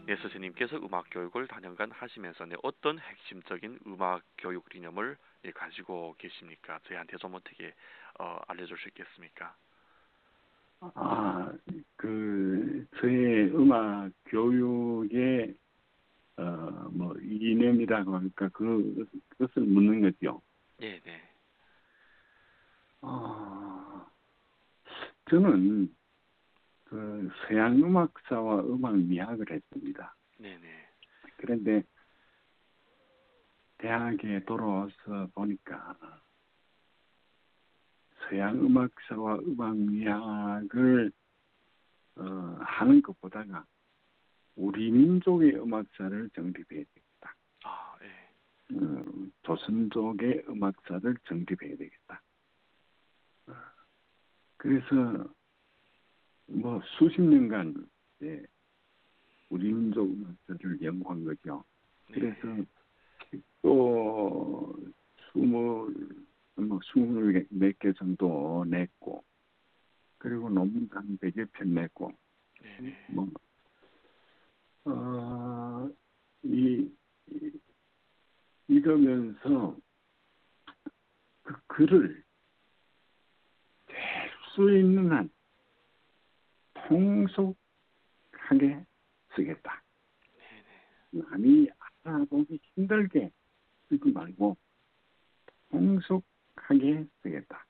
네, 선생님께서 음악 교육을 다년간 하시면서 어떤 핵심적인 음악 교육 개념을 가지고 계십니까? 저희한테 좀 어떻게 알려줄 수 있겠습니까? 아, 저의 음악 교육의, 이념이라고 할까, 그것을 묻는 거죠. 네, 네, 아, 저는 서양 음악사와 음악 미학을 했습니다. 네, 네, 그런데 대학에 돌아와서 보니까 서양 음악사와 음악 미학을 하는 것보다가 우리 민족의 음악사를 정립해야 되겠다. 아, 예, 조선족의 음악사를 정립해야 되겠다. 그래서 수십 년간 이제 우리 민족 음악사를 연구한 거죠. 네, 그래서 또 스물 몇 개 정도 냈고, 그리고 논문도 한 100여 편 냈고, 네, 네, 뭐, 어, 이, 이- 이러면서 그 글을 될 수 있는 한 통속하게 쓰겠다. 남이 알아보기 힘들게 쓰지 말고 통속하게 쓰겠다.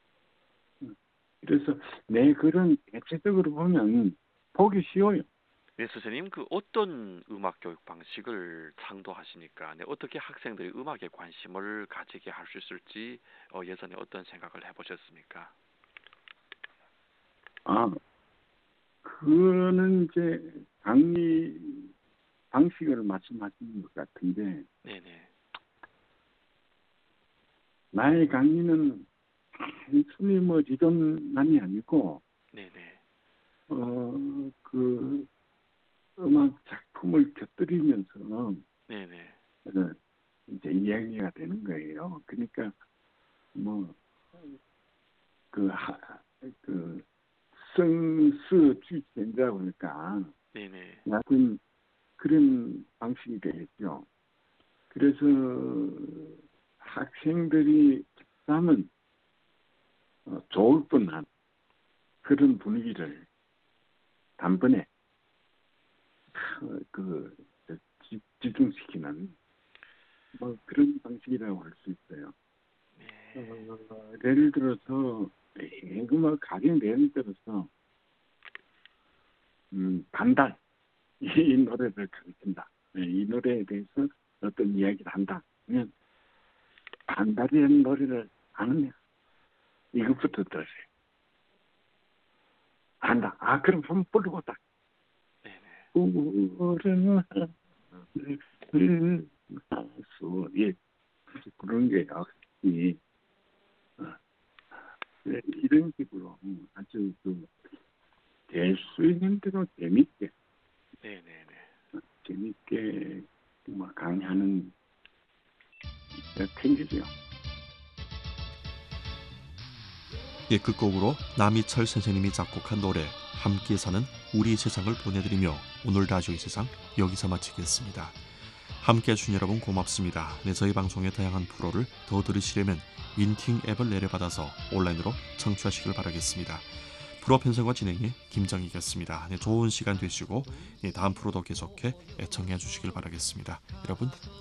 그래서 내 글은 대체적으로 보면 보기 쉬워요. 네, 선생님 그 어떤 음악 교육 방식을 창도하시니까 어떻게 학생들이 음악에 관심을 가지게 할 수 있을지 예전에 어떤 생각을 해보셨습니까? 아, 그거는 이제 강의 방식을 말씀하시는 것 같은데, 네, 네, 나의 강의는 단순히理論만이 아니고, 네, 네, 그 음악 작품을 곁들이면서 네, 네, 이제 이야기가 되는 거예요. 그러니까 뭐 그, 그 성스 주전자고 그러니까 네, 네, 같은 그런 방식이 되겠죠. 그래서 학생들이 하면 좋을 뻔한 그런 분위기를 단번에 그 집중시키는 그런 방식이라고 할 수 있어요. 예를 들어서 가령 예를 들어서 반달 이 노래를 가르친다. 이 노래에 대해서 어떤 이야기를 한다. 그러면 반달이라는 노래를 아느냐? 이것부터 들으세요. 안다. 아, 그럼 한번 불러보자. 네, 네. 우르는 하수 예 그런 게요. 이 이런 식으로 아주 될 수 있는 대로 네네네. 재밌게 강의하는 편이죠. 예, 끝곡으로 남이철 선생님이 작곡한 노래 함께 사는 우리 세상을 보내드리며 오늘 라디오 이 세상 여기서 마치겠습니다. 함께 해주신 여러분 고맙습니다. 네, 저희 방송의 다양한 프로를 더 들으시려면 윈팅 앱을 내려받아서 온라인으로 청취하시길 바라겠습니다. 프로 편성과 진행의 김정희였습니다. 네, 좋은 시간 되시고 다음 프로도 계속해 애청해 주시길 바라겠습니다. 여러분